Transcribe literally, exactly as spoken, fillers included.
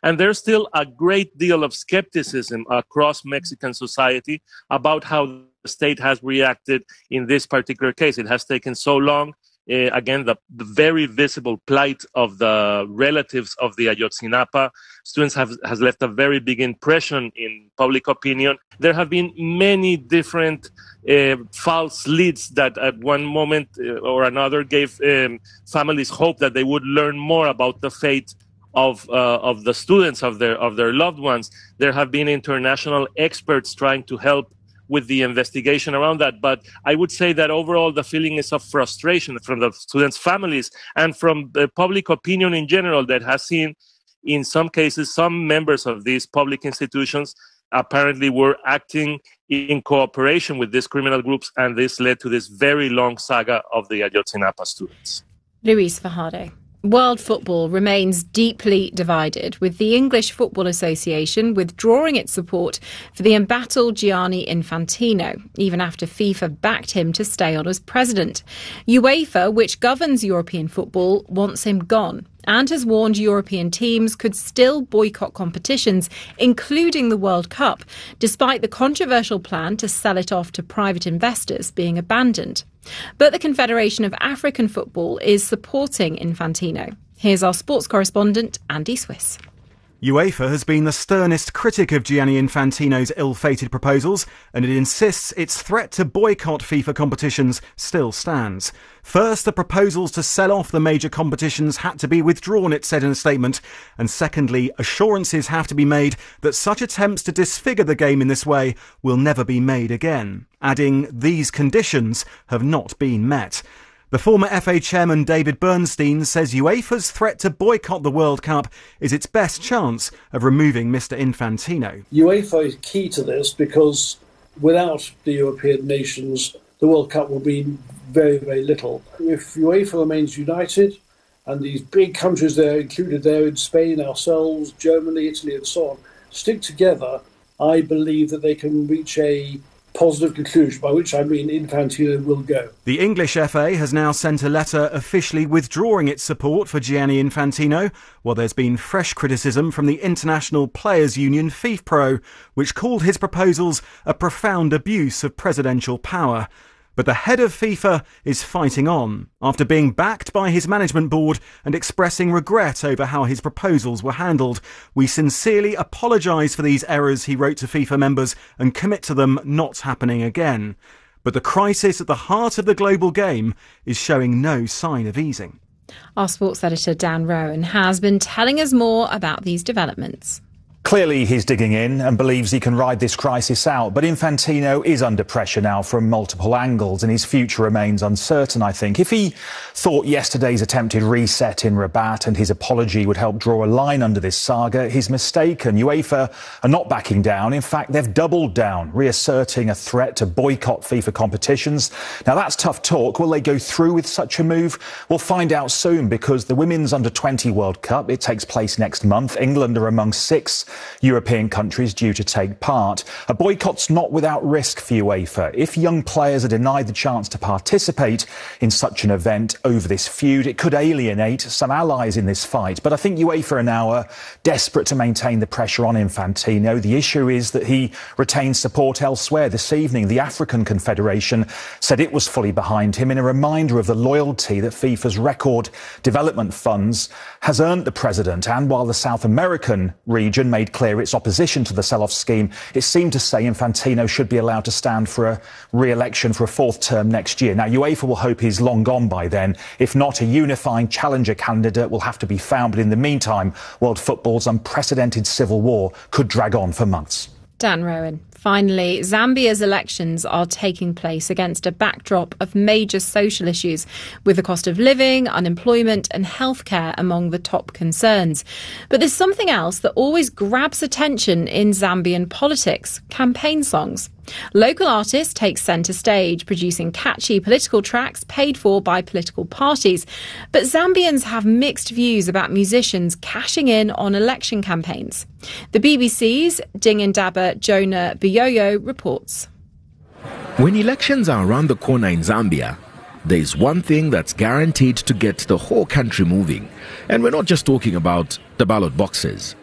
And there's still a great deal of skepticism across Mexican society about how the state has reacted in this particular case. It has taken so long. Uh, again, the, the very visible plight of the relatives of the Ayotzinapa students have has left a very big impression in public opinion. There have been many different uh, false leads that at one moment uh, or another gave um, families hope that they would learn more about the fate of uh, of the students, of their of their loved ones. There have been international experts trying to help with the investigation around that. But I would say that overall the feeling is of frustration from the students' families and from the public opinion in general that has seen, in some cases, some members of these public institutions apparently were acting in cooperation with these criminal groups, and this led to this very long saga of the Ayotzinapa students. Luis Fajardo. World football remains deeply divided, with the English Football Association withdrawing its support for the embattled Gianni Infantino, even after FIFA backed him to stay on as president. UEFA, which governs European football, wants him gone and has warned European teams could still boycott competitions, including the World Cup, despite the controversial plan to sell it off to private investors being abandoned. But the Confederation of African Football is supporting Infantino. Here's our sports correspondent, Andy Swiss. UEFA has been the sternest critic of Gianni Infantino's ill-fated proposals, and it insists its threat to boycott FIFA competitions still stands. First, the proposals to sell off the major competitions had to be withdrawn, it said in a statement. And secondly, assurances have to be made that such attempts to disfigure the game in this way will never be made again, adding these conditions have not been met. The former F A chairman David Bernstein says UEFA's threat to boycott the World Cup is its best chance of removing Mister Infantino. UEFA is key to this because without the European nations, the World Cup will mean very, very little. If UEFA remains united, and these big countries there included there in Spain, ourselves, Germany, Italy and so on, stick together, I believe that they can reach a positive conclusion, by which I mean Infantino will go. The English F A has now sent a letter officially withdrawing its support for Gianni Infantino, while there's been fresh criticism from the international players' union FIFPro, which called his proposals a profound abuse of presidential power. But the head of FIFA is fighting on, after being backed by his management board and expressing regret over how his proposals were handled. We sincerely apologise for these errors, he wrote to FIFA members, and commit to them not happening again. But the crisis at the heart of the global game is showing no sign of easing. Our sports editor Dan Rowan has been telling us more about these developments. Clearly, he's digging in and believes he can ride this crisis out. But Infantino is under pressure now from multiple angles, and his future remains uncertain, I think. If he thought yesterday's attempted reset in Rabat and his apology would help draw a line under this saga, he's mistaken. UEFA are not backing down. In fact, they've doubled down, reasserting a threat to boycott FIFA competitions. Now, that's tough talk. Will they go through with such a move? We'll find out soon, because the Women's under twenty World Cup, it takes place next month. England are among six European countries due to take part. A boycott's not without risk for UEFA. If young players are denied the chance to participate in such an event over this feud, it could alienate some allies in this fight. But I think UEFA are now uh, desperate to maintain the pressure on Infantino. The issue is that he retains support elsewhere. This evening, the African Confederation said it was fully behind him in a reminder of the loyalty that FIFA's record development funds has earned the president. And while the South American region made clear its opposition to the sell-off scheme, it seemed to say Infantino should be allowed to stand for a re-election for a fourth term next year. Now, UEFA will hope he's long gone by then. If not, a unifying challenger candidate will have to be found. But in the meantime, world football's unprecedented civil war could drag on for months. Dan Rowan. Finally, Zambia's elections are taking place against a backdrop of major social issues, with the cost of living, unemployment and healthcare among the top concerns. But there's something else that always grabs attention in Zambian politics: campaign songs. Local artists take centre stage, producing catchy political tracks paid for by political parties. But Zambians have mixed views about musicians cashing in on election campaigns. The B B C's Dingindaba Jonah Biyoyo reports. When elections are around the corner in Zambia, there's one thing that's guaranteed to get the whole country moving. And we're not just talking about the ballot boxes.